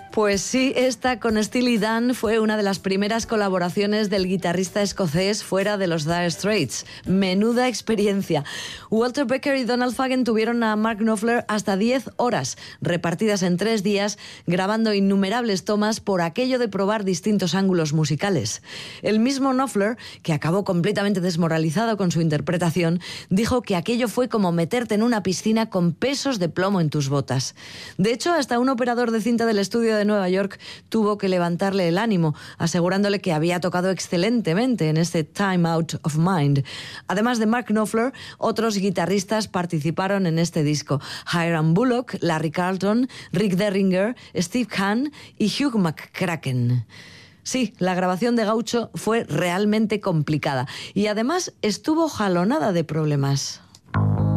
Pues sí, esta con Steely Dan fue una de las primeras colaboraciones del guitarrista escocés fuera de los Dire Straits. Menuda experiencia. Walter Becker y Donald Fagen tuvieron a Mark Knopfler hasta 10 horas, repartidas en 3 días, grabando innumerables tomas por aquello de probar distintos ángulos musicales. El mismo Knopfler, que acabó completamente desmoralizado con su interpretación, dijo que aquello fue como meterte en una piscina con pesos de plomo en tus botas. De hecho, hasta un operador de cinta del estudio de Nueva York tuvo que levantarle el ánimo, asegurándole que había tocado excelentemente en este Time Out of Mind. Además de Mark Knopfler, otros guitarristas participaron en este disco: Hiram Bullock, Larry Carlton, Rick Derringer, Steve Hahn y Hugh McCracken. Sí, la grabación de Gaucho fue realmente complicada y además estuvo jalonada de problemas.